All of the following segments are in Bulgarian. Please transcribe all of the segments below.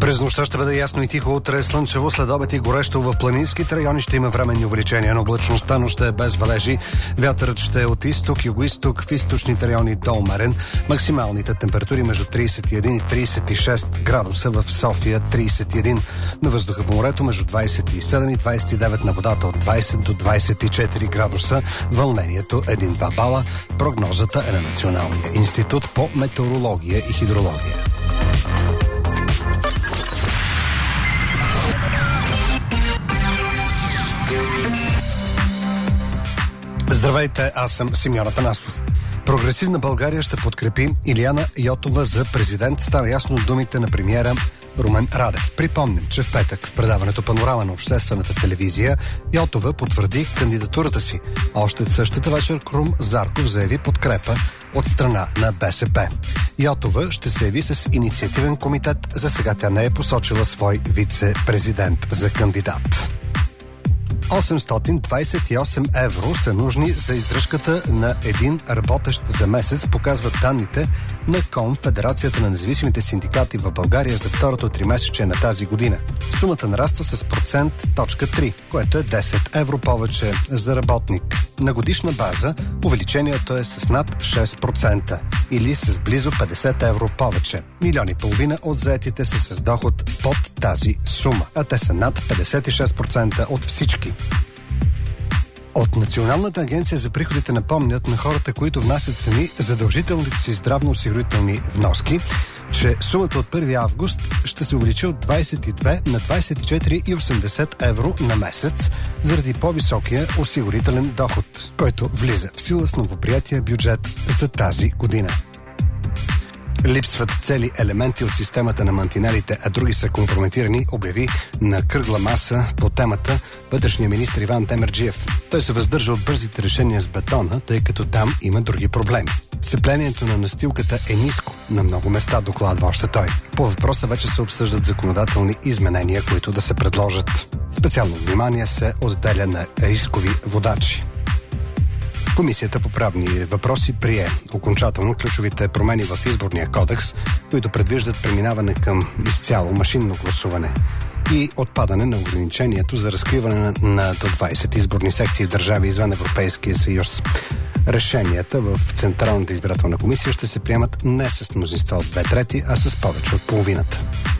През нощта ще бъде ясно и тихо, утре слънчево, след обед и горещо в планинските райони ще има временни увеличения на облачността, но ще е без валежи. Вятърът ще е от изток, юго-исток, в източните райони до умерен. Максималните температури между 31 и 36 градуса в София, 31 на въздуха по морето, между 27 и 29 на водата, от 20 до 24 градуса. Вълнението 1-2 бала. Прогнозата е на Националния институт по метеорология и хидрология. Здравейте, аз съм Симеон Атанасов. Прогресивна България ще подкрепи Илияна Йотова за президент. Стана ясно от думите на премиера Румен Радев. Припомним, че в петък в предаването Панорама на обществената телевизия Йотова потвърди кандидатурата си. А още същата вечер Крум Зарков заяви подкрепа от страна на БСП. Йотова ще се яви с инициативен комитет. За сега тя не е посочила свой вице-президент за кандидат. 828 евро са нужни за издръжката на един работещ за месец, показват данните на Конфедерацията на независимите синдикати в България за второто тримесечие на тази година. Сумата нараства с 3%, което е 10 евро повече за работник. На годишна база увеличението е с над 6% или с близо 50 евро повече. 1,5 милиона от заетите са с доход под тази сума, а те са над 56% от всички. От Националната агенция за приходите напомнят на хората, които внасят сами задължителните си здравноосигурителни вноски, че сумата от 1 август ще се увеличи от 22 на 24,80 евро на месец заради по-високия осигурителен доход, който влиза в сила с новоприятия бюджет за тази година. Липсват цели елементи от системата на мантинелите, а други са компрометирани, обяви на кръгла маса по темата вътрешния министр Иван Демерджиев. Той се въздържа от бързите решения с бетона, тъй като там има други проблеми. Сцеплението на настилката е ниско на много места, докладва още той. По въпроса вече се обсъждат законодателни изменения, които да се предложат. Специално внимание се отделя на рискови водачи. Комисията по правни въпроси прие окончателно ключовите промени в изборния кодекс, които предвиждат преминаване към изцяло машинно гласуване и отпадане на ограничението за разкриване на до 20 изборни секции в държави извън Европейския съюз. Решенията в Централната избирателна комисия ще се приемат не с мнозинство от 2/3, а с повече от половината.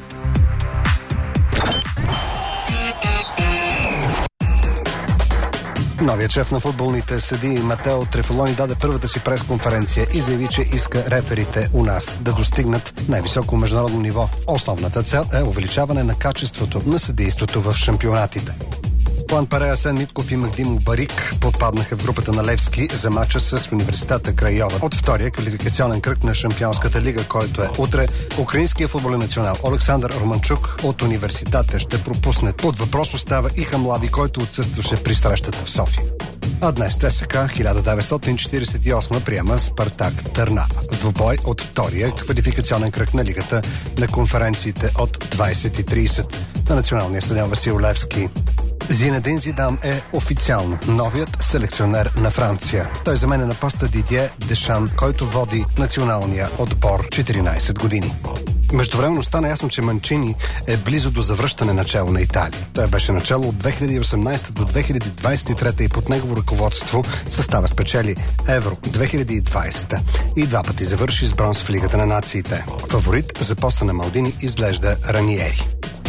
Новият шеф на футболните съдии Матео Трефолони даде първата си пресконференция и заяви, че иска реферите у нас да достигнат най-високо международно ниво. Основната цел е увеличаване на качеството на съдийството в шампионатите. План Парея, Асен Митков и Магдим Барик попаднаха в групата на Левски за мача с университета Крайова от втория квалификационен кръг на Шампионската лига, който е утре. Украинския футболен национал Олександър Романчук от университета ще пропусне. Под въпрос остава и Хамлади, който отсъстваше при срещата в София. А днес ЦСКА 1948 приема Спартак Търнава. Двубой от втория квалификационен кръг на лигата на конференциите от 20:30 на националния стадион Васил Левски. Зинедин Зидан е официално новият селекционер на Франция. Той заменя на поста Дидие Дешан, който води националния отбор 14 години. Междувременно стана ясно, че Манчини е близо до завръщане начало на Италия. Той беше начало от 2018 до 2023 и под негово ръководство състава спечели Евро 2020 и 2 пъти завърши с бронз в Лигата на нациите. Фаворит за поста на Малдини изглежда Раниери.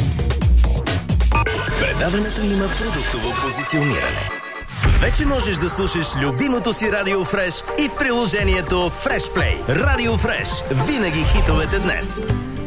Предаването има продуктово позициониране. Вече можеш да слушаш любимото си Радио Фреш и в приложението Фреш Плей. Радио Фреш. Винаги хитовете днес.